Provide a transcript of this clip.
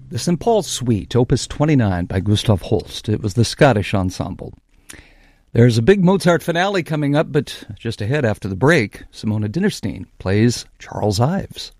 the St. Paul Suite, Opus 29 by Gustav Holst. It was the Scottish ensemble. There's a big Mozart finale coming up, but just ahead after the break, Simona Dinnerstein plays Charles Ives.